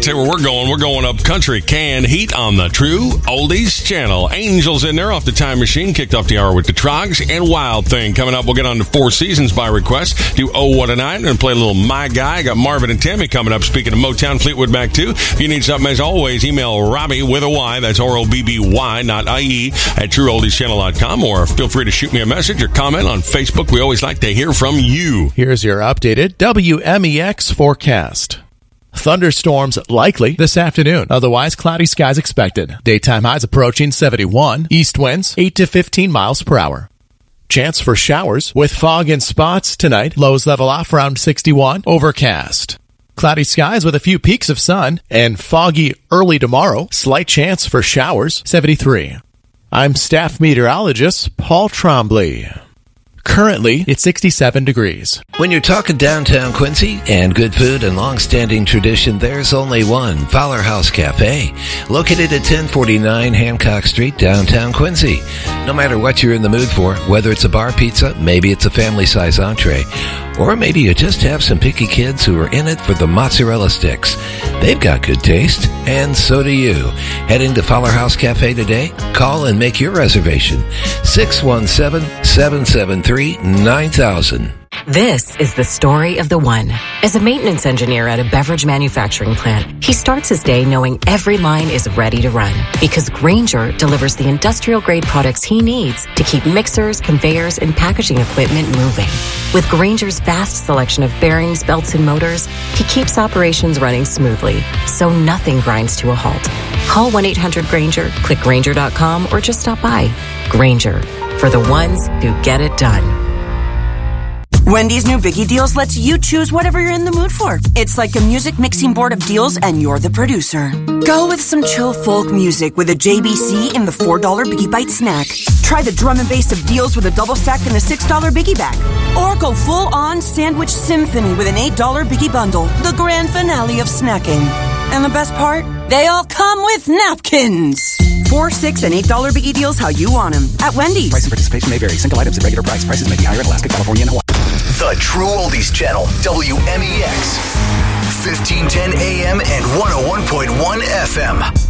tell you where we're going. We're going up country. Canned Heat on the True Oldies channel. Angels in there off the Time Machine. Kicked off the hour with the Trogs and Wild Thing. Coming up, we'll get on to Four Seasons by request. Do Oh What a Night and play a little My Guy. Got Marvin and Tammy coming up. Speaking of Motown, Fleetwood Mac 2. If you need something, as always, email Robbie with a Y. That's ROBBY, not IE, at TrueOldiesChannel.com. Or feel free to shoot me a message or comment on Facebook. We always like to hear from you. Here's your updated WMEX forecast. Thunderstorms likely this afternoon. Otherwise, cloudy skies expected. Daytime highs approaching 71. East winds 8 to 15 miles per hour. Chance for showers with fog in spots tonight. Lows level off around 61. Overcast. Cloudy skies with a few peaks of sun. And foggy early tomorrow. Slight chance for showers. 73. I'm staff meteorologist Paul Trombley. Currently, it's 67 degrees. When you're talking downtown Quincy and good food and long-standing tradition, there's only one, Fowler House Cafe, located at 1049 Hancock Street, downtown Quincy. No matter what you're in the mood for, whether it's a bar pizza, maybe it's a family-size entree, or maybe you just have some picky kids who are in it for the mozzarella sticks. They've got good taste, and so do you. Heading to Fowler House Cafe today? Call and make your reservation. 617-773-9000. This is the story of the one. As a maintenance engineer at a beverage manufacturing plant, he starts his day knowing every line is ready to run because Grainger delivers the industrial-grade products he needs to keep mixers, conveyors, and packaging equipment moving. With Grainger's vast selection of bearings, belts, and motors, he keeps operations running smoothly, so nothing grinds to a halt. Call 1-800-GRAINGER, click Grainger.com, or just stop by. Grainger, for the ones who get it done. Wendy's new Biggie Deals lets you choose whatever you're in the mood for. It's like a music mixing board of deals, and you're the producer. Go with some chill folk music with a JBC in the $4 Biggie Bite snack. Try the drum and bass of deals with a double stack in the $6 Biggie bag. Or go full-on sandwich symphony with an $8 Biggie bundle, the grand finale of snacking. And the best part? They all come with napkins. $4, $6, and $8 Biggie Deals how you want them at Wendy's. Price and participation may vary. Single items at regular price. Prices may be higher in Alaska, California, and Hawaii. The True Oldies Channel, WMEX, 1510 AM and 101.1 FM.